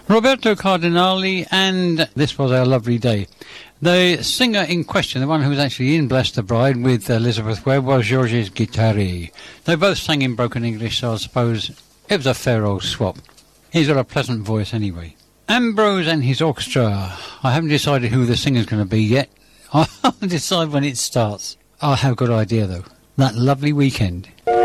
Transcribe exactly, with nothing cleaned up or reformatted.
Roberto Cardinale, and This Was Our Lovely Day. The singer in question, the one who was actually in Bless the Bride with Elizabeth Webb, was Georges Guittari. They both sang in broken English, so I suppose it was a fair old swap. He's got a pleasant voice anyway. Ambrose and his orchestra. I haven't decided who the singer's going to be yet. I'll decide when it starts. I have a good idea though. That Lovely Weekend.